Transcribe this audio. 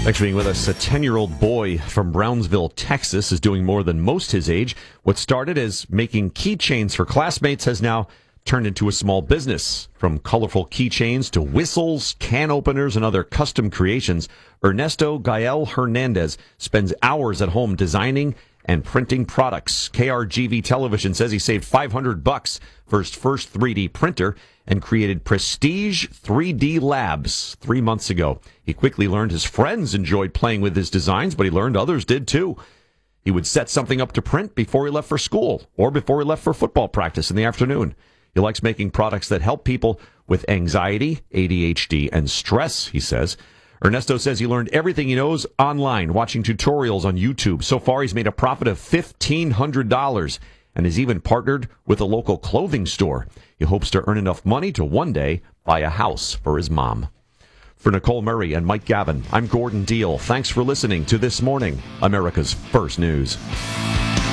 Thanks for being with us. A 10-year-old boy from Brownsville, Texas, is doing more than most his age. What started as making keychains for classmates has now turned into a small business. From colorful keychains to whistles, can openers, and other custom creations, Ernesto Gael Hernandez spends hours at home designing and printing products. KRGV Television says he saved $500 for his first 3D printer and created Prestige 3D Labs 3 months ago. He quickly learned his friends enjoyed playing with his designs, but he learned others did too. He would set something up to print before he left for school or before he left for football practice in the afternoon. He likes making products that help people with anxiety, ADHD, and stress, he says. Ernesto says he learned everything he knows online, watching tutorials on YouTube. So far, he's made a profit of $1,500 and has even partnered with a local clothing store. He hopes to earn enough money to one day buy a house for his mom. For Nicole Murray and Mike Gavin, I'm Gordon Deal. Thanks for listening to This Morning, America's First News.